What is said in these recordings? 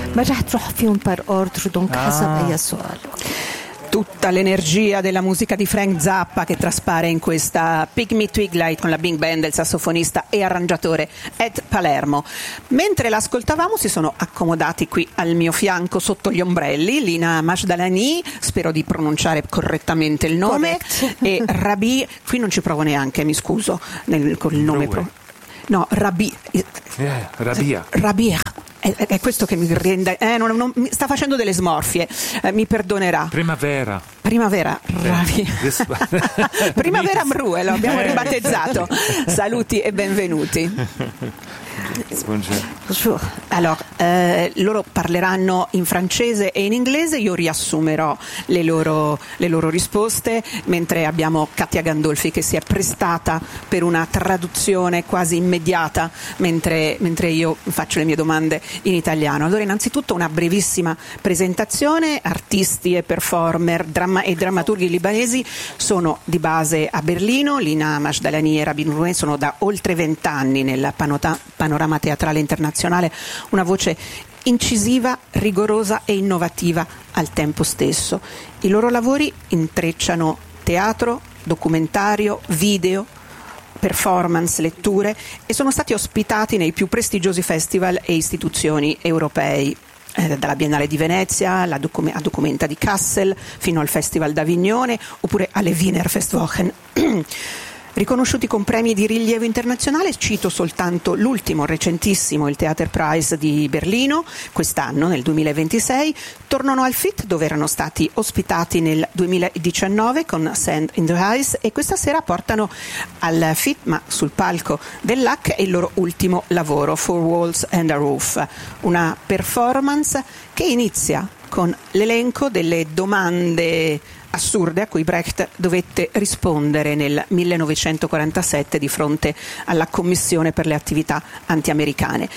ما رح تروح فيهم بار اوردر دونك حسب اي سؤال. Tutta l'energia della musica di Frank Zappa che traspare in questa Pygmy Twilight con la big band del sassofonista e arrangiatore Ed Palermo. Mentre l'ascoltavamo si sono accomodati qui al mio fianco sotto gli ombrelli Lina Majdalani, spero di pronunciare correttamente il nome, e Rabi, qui non ci provo neanche, mi scuso con il nome no, Rabia. È questo che mi rende non mi sta facendo delle smorfie, mi perdonerà. Primavera Mrue, lo abbiamo ribattezzato. Saluti e benvenuti. Bonjour. Allora, loro parleranno in francese e in inglese, io riassumerò le loro risposte, mentre abbiamo Katia Gandolfi che si è prestata per una traduzione quasi immediata mentre io faccio le mie domande in italiano. Allora, innanzitutto una brevissima presentazione. Artisti e performer e drammaturghi libanesi sono di base a Berlino. Lina Majdalani e Rabin Roué sono da oltre 20 anni nel panorama teatrale internazionale, una voce incisiva, rigorosa e innovativa al tempo stesso. I loro lavori intrecciano teatro, documentario, video, performance, letture e sono stati ospitati nei più prestigiosi festival e istituzioni europei, dalla Biennale di Venezia a Documenta di Kassel fino al Festival d'Avignone oppure alle Wiener Festwochen. Riconosciuti con premi di rilievo internazionale, cito soltanto l'ultimo, recentissimo, il Theater Prize di Berlino, quest'anno, nel 2026, tornano al FIT dove erano stati ospitati nel 2019 con Sand in the Eyes e questa sera portano al FIT, ma sul palco dell'AC, il loro ultimo lavoro, Four Walls and a Roof, una performance che inizia con l'elenco delle domande assurde a cui Brecht dovette rispondere nel 1947 di fronte alla Commissione per le attività anti-americane.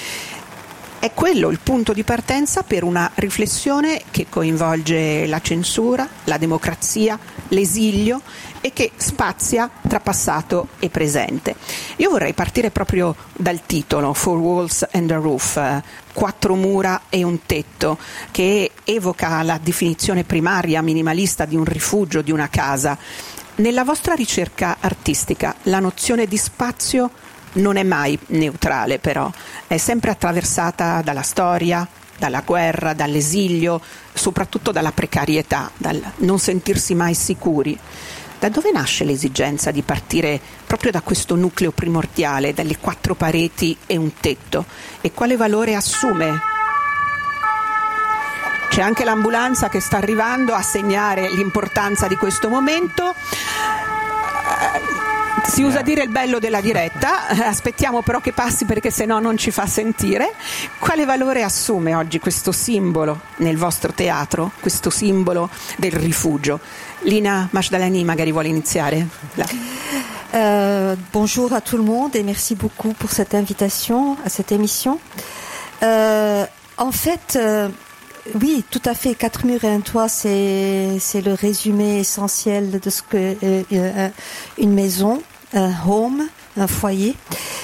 È quello il punto di partenza per una riflessione che coinvolge la censura, la democrazia, l'esilio e che spazia tra passato e presente. Io vorrei partire proprio dal titolo, Four Walls and a Roof, 4 mura e un tetto, che evoca la definizione primaria minimalista di un rifugio, di una casa. Nella vostra ricerca artistica la nozione di spazio non è mai neutrale, però è sempre attraversata dalla storia, dalla guerra, dall'esilio, soprattutto dalla precarietà, dal non sentirsi mai sicuri. Da dove nasce l'esigenza di partire proprio da questo nucleo primordiale, dalle 4 pareti e un tetto? E quale valore assume? C'è anche l'ambulanza che sta arrivando a segnare l'importanza di questo momento. Si usa dire il bello della diretta, aspettiamo però che passi perché sennò non ci fa sentire. Quale valore assume oggi questo simbolo nel vostro teatro, questo simbolo del rifugio? Lina Majdalani magari vuole iniziare. Bonjour à tout le monde et merci beaucoup pour cette invitation à cette émission. En fait, oui, tout à fait, 4 murs et un toit, c'est le résumé essentiel de ce que une maison, un home, un foyer.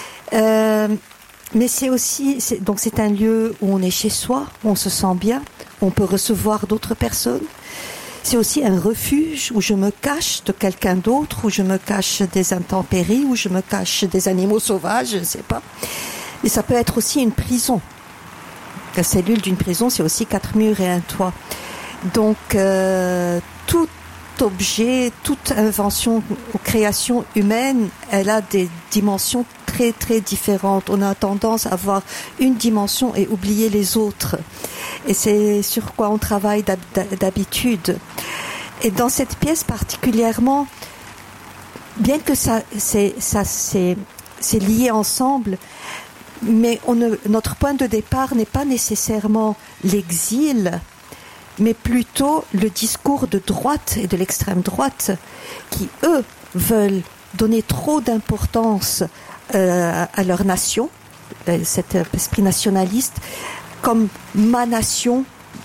Mais c'est aussi, donc c'est un lieu où on est chez soi, où on se sent bien, où on peut recevoir d'autres personnes. C'est aussi un refuge où je me cache de quelqu'un d'autre, où je me cache des intempéries, où je me cache des animaux sauvages, je ne sais pas. Et ça peut être aussi une prison. La cellule d'une prison, c'est aussi 4 murs et un toit. Donc, tout objet, toute invention ou création humaine, elle a des dimensions très, très différentes. On a tendance à avoir une dimension et oublier les autres. Et c'est sur quoi on travaille d'habitude. Et dans cette pièce particulièrement, bien que c'est lié ensemble, mais notre point de départ n'est pas nécessairement l'exil, mais plutôt le discours de droite et de l'extrême droite qui, eux, veulent donner trop d'importance à leur nation, cet esprit nationaliste, comme ma nation,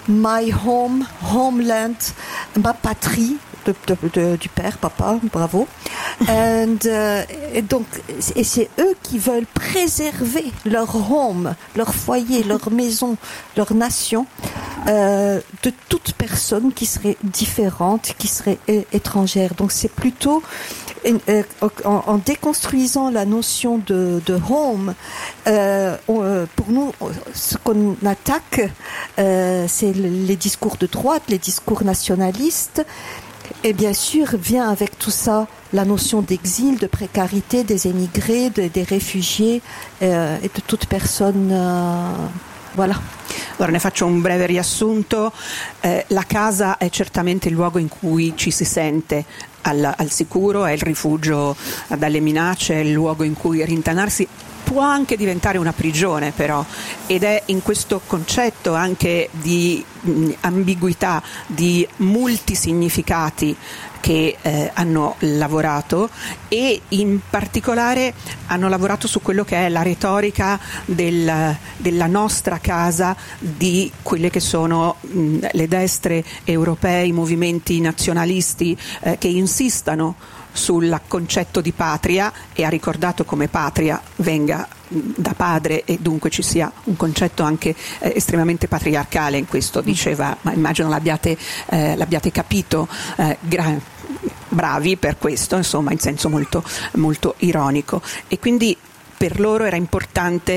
my home, homeland, ma patrie, du père, papa, bravo. Et donc, c'est eux qui veulent préserver leur home, leur foyer, leur maison, leur nation, de toute personne qui serait différente, qui serait étrangère. Donc c'est plutôt en déconstruisant la notion de home, pour nous, ce qu'on attaque, c'est les discours de droite, les discours nationalistes. Et bien sûr, vient avec tout ça la notion d'exil, de précarité des émigrés, des réfugiés et de toute personne. Voilà. Allora ne faccio un breve riassunto. La casa è certamente il luogo in cui ci si sente al sicuro, è il rifugio dalle minacce, è il luogo in cui rintanarsi. Può anche diventare una prigione però, ed è in questo concetto anche di ambiguità, di multisignificati che hanno lavorato, e in particolare hanno lavorato su quello che è la retorica della nostra casa, di quelle che sono le destre europee, i movimenti nazionalisti che insistano sul concetto di patria, e ha ricordato come patria venga da padre e dunque ci sia un concetto anche estremamente patriarcale in questo, diceva, ma immagino l'abbiate capito, bravi per questo, insomma, in senso molto, molto ironico. E quindi per loro era importante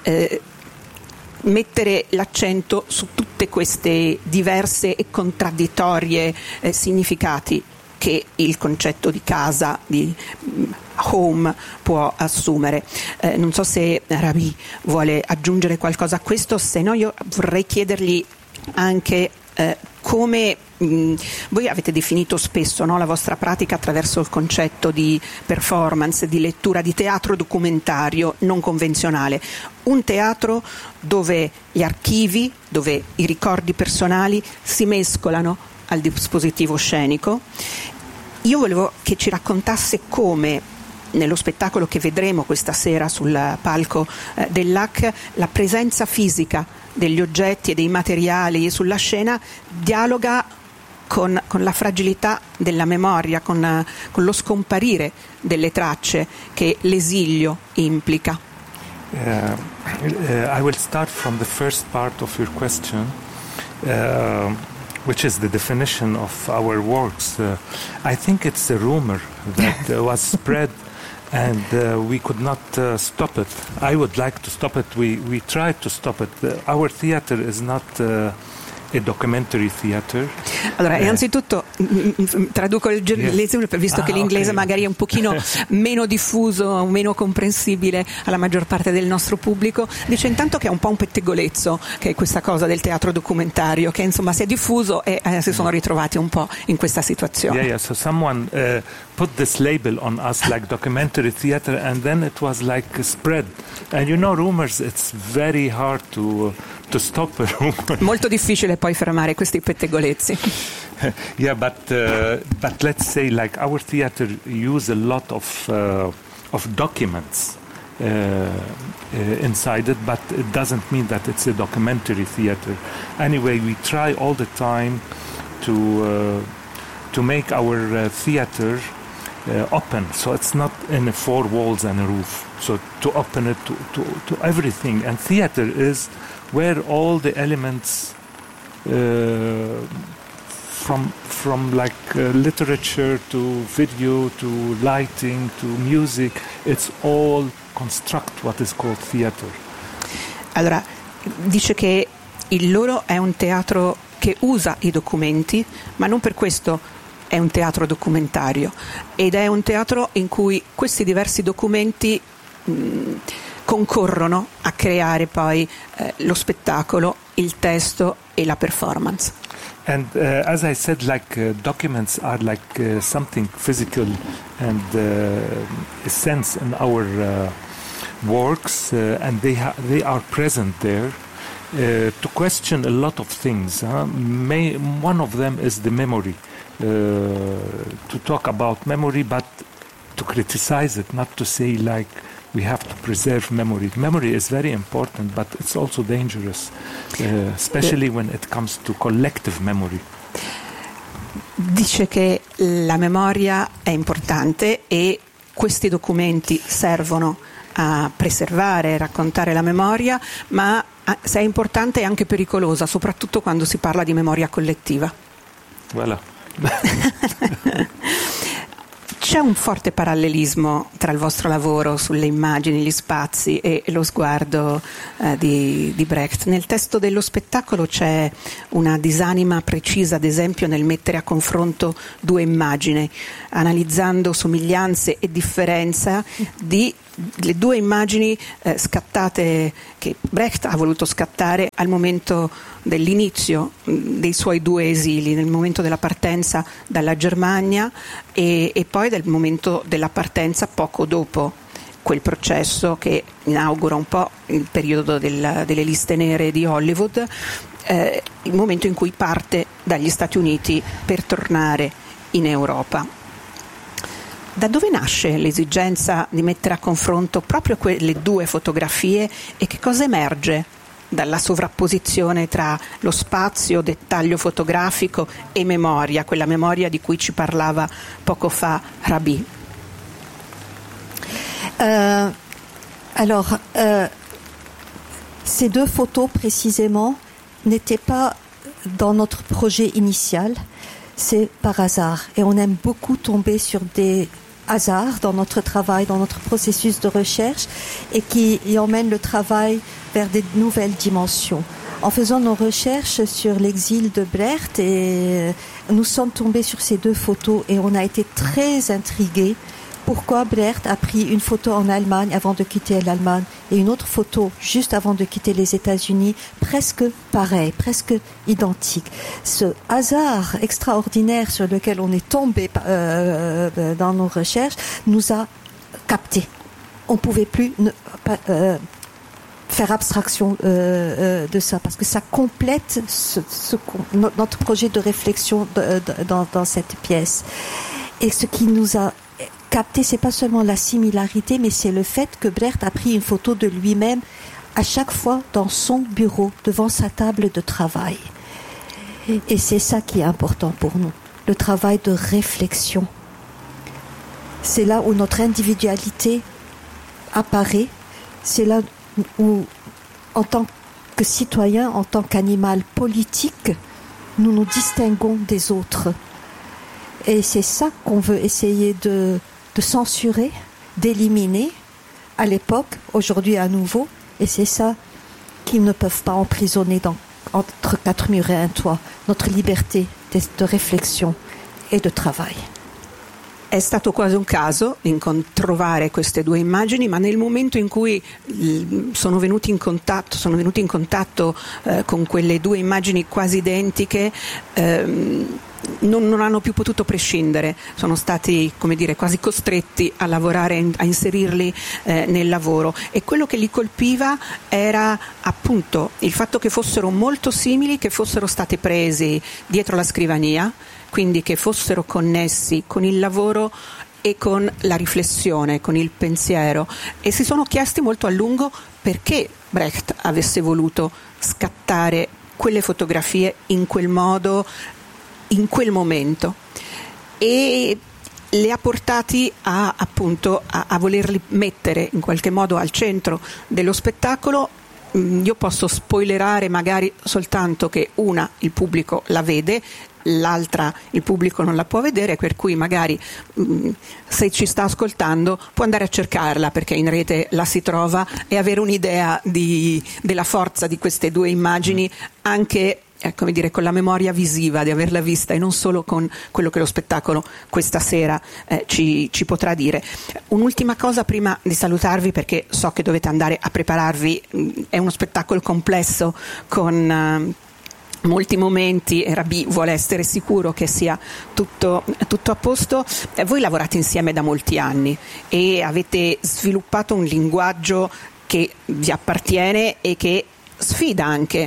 mettere l'accento su tutte queste diverse e contraddittorie significati che il concetto di casa, di home, può assumere. Non so se Rabi vuole aggiungere qualcosa a questo, se no io vorrei chiedergli anche come voi avete definito spesso, no, la vostra pratica attraverso il concetto di performance, di lettura, di teatro documentario non convenzionale, un teatro dove gli archivi, dove i ricordi personali si mescolano al dispositivo scenico. Io volevo che ci raccontasse come nello spettacolo che vedremo questa sera sul palco dell'AC la presenza fisica degli oggetti e dei materiali sulla scena dialoga con la fragilità della memoria, con lo scomparire delle tracce che l'esilio implica. I will start from the first part of your question. Which is the definition of our works. I think it's a rumor that was spread, and we could not stop it. I would like to stop it. We tried to stop it. Our theater is not a documentary theater. Allora, innanzitutto traduco il giornalismo, visto che l'inglese magari è un pochino meno diffuso, meno comprensibile alla maggior parte del nostro pubblico. Dice intanto che è un po' un pettegolezzo, che è questa cosa del teatro documentario, che insomma si è diffuso e si sono ritrovati un po' in questa situazione. Yeah, so someone put this label on us like documentary theater, and then it was like spread. And you know, rumors, it's very hard to stop a rumor. Molto difficile poi fermare questi pettegolezzi. Yeah, but let's say like our theater use a lot of documents inside it, but it doesn't mean that it's a documentary theater. Anyway, we try all the time to make our theater open, so it's not in four walls and a roof. So to open it to everything, and theater is where all the elements from like literature to video to lighting to music, it's all construct what is called theater. Allora, dice che il loro è un teatro che usa i documenti, ma non per questo è un teatro documentario, ed è un teatro in cui questi diversi documenti concorrono a creare poi lo spettacolo, il testo e la performance. And as I said, like documents are like something physical and a sense in our works, and they are present there to question a lot of things. One of them is the memory. To talk about memory, but to criticize it, not to say like we have to preserve memory. Memory is very important, but it's also dangerous, especially when it comes to collective memory. Dice che la memoria è importante e questi documenti servono a preservare e raccontare la memoria, ma se è importante è anche pericolosa, soprattutto quando si parla di memoria collettiva. Voilà. C'è un forte parallelismo tra il vostro lavoro sulle immagini, gli spazi e lo sguardo di Brecht. Nel testo dello spettacolo c'è una disanima precisa, ad esempio, nel mettere a confronto due immagini, analizzando somiglianze e differenza di le due immagini scattate, che Brecht ha voluto scattare al momento dell'inizio dei suoi due esili, nel momento della partenza dalla Germania e poi del momento della partenza poco dopo quel processo che inaugura un po' il periodo delle liste nere di Hollywood, il momento in cui parte dagli Stati Uniti per tornare in Europa. Da dove nasce l'esigenza di mettere a confronto proprio quelle due fotografie e che cosa emerge dalla sovrapposizione tra lo spazio, dettaglio fotografico e memoria, quella memoria di cui ci parlava poco fa Rabi? Ces deux photos précisément n'étaient pas dans notre projet initial, c'est par hasard. Et on aime beaucoup tomber sur des hasards dans notre travail, dans notre processus de recherche et qui emmènent le travail vers des nouvelles dimensions. En faisant nos recherches sur l'exil de Brecht, nous sommes tombés sur ces deux photos et on a été très intrigués. Pourquoi Brecht a pris une photo en Allemagne avant de quitter l'Allemagne et une autre photo juste avant de quitter les États-Unis, presque pareil, presque identique. Ce hasard extraordinaire sur lequel on est tombé dans nos recherches nous a captés. On ne pouvait plus faire abstraction de ça parce que ça complète notre projet de réflexion dans cette pièce. Et ce qui nous a capté, c'est pas seulement la similarité, mais c'est le fait que Brecht a pris une photo de lui-même à chaque fois dans son bureau, devant sa table de travail. Et c'est ça qui est important pour nous, le travail de réflexion. C'est là où notre individualité apparaît, c'est là où, en tant que citoyen, en tant qu'animal politique, nous nous distinguons des autres. Et c'est ça qu'on veut essayer de censurer, d'éliminer à l'époque, aujourd'hui à nouveau, et c'est ça qu'ils ne peuvent pas emprisonner entre quatre murs et un toit, notre liberté de réflexion et de travail. È stato quasi un caso trovare queste due immagini, ma nel momento in cui sono venuti in contatto con quelle due immagini quasi identiche, non hanno più potuto prescindere, sono stati, come dire, quasi costretti a lavorare, a inserirli nel lavoro, e quello che li colpiva era appunto il fatto che fossero molto simili, che fossero stati presi dietro la scrivania, quindi che fossero connessi con il lavoro e con la riflessione, con il pensiero, e si sono chiesti molto a lungo perché Brecht avesse voluto scattare quelle fotografie in quel modo, in quel momento, e le ha portati a volerli mettere in qualche modo al centro dello spettacolo. Io posso spoilerare magari soltanto che una, il pubblico la vede, l'altra il pubblico non la può vedere, per cui magari se ci sta ascoltando può andare a cercarla, perché in rete la si trova, e avere un'idea della forza di queste due immagini, anche come dire, con la memoria visiva di averla vista e non solo con quello che lo spettacolo questa sera ci potrà dire. Un'ultima cosa prima di salutarvi, perché so che dovete andare a prepararvi, è uno spettacolo complesso con molti momenti e Rabi vuole essere sicuro che sia tutto a posto. Voi lavorate insieme da molti anni e avete sviluppato un linguaggio che vi appartiene e che sfida anche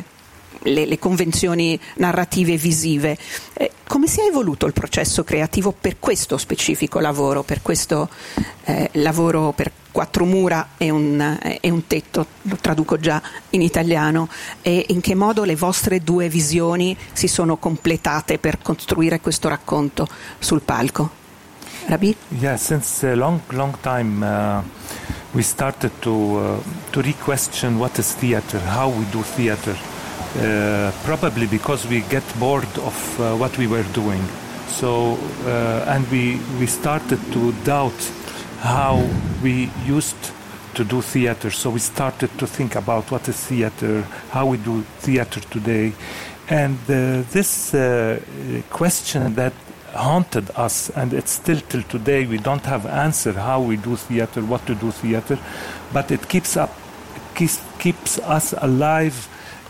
le convenzioni narrative visive. Come si è evoluto il processo creativo per questo specifico lavoro, per questo lavoro per quattro mura e un tetto, lo traduco già in italiano, e in che modo le vostre due visioni si sono completate per costruire questo racconto sul palco? Rabbi? Yeah, since a long time we started to re-question what is theater, how we do theater. Probably because we get bored of what we were doing. So, and we started to doubt how we used to do theater. So we started to think about what is theater, how we do theater today. And this question that haunted us, and it's still till today, we don't have answer how we do theater, what to do theater, but it keeps us alive.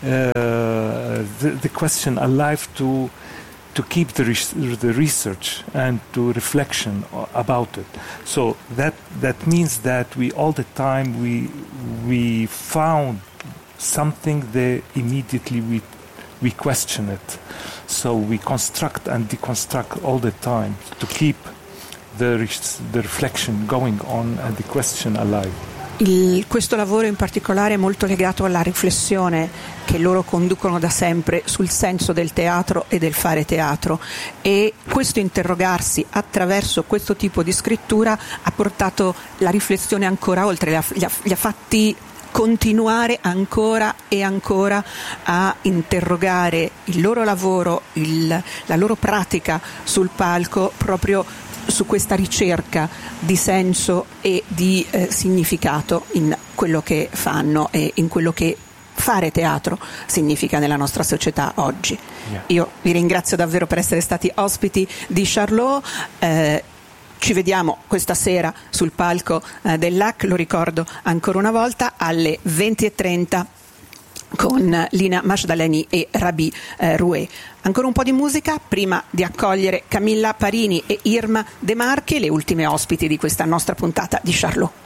The question alive to keep the research and to reflection about it. So that means that we all the time we found something that immediately we question it. So we construct and deconstruct all the time to keep the reflection going on and the question alive. Questo lavoro in particolare è molto legato alla riflessione che loro conducono da sempre sul senso del teatro e del fare teatro, e questo interrogarsi attraverso questo tipo di scrittura ha portato la riflessione ancora oltre, li ha fatti continuare ancora e ancora a interrogare il loro lavoro, la loro pratica sul palco, proprio su questa ricerca di senso e di significato in quello che fanno e in quello che fare teatro significa nella nostra società oggi. Yeah. Io vi ringrazio davvero per essere stati ospiti di Charlot. Ci vediamo questa sera sul palco dell'AC, lo ricordo ancora una volta, alle 20:30 con Lina Mashdaleni e Rabbi Roué. Ancora un po' di musica prima di accogliere Camilla Parini e Irma De Marchi, le ultime ospiti di questa nostra puntata di Charlot.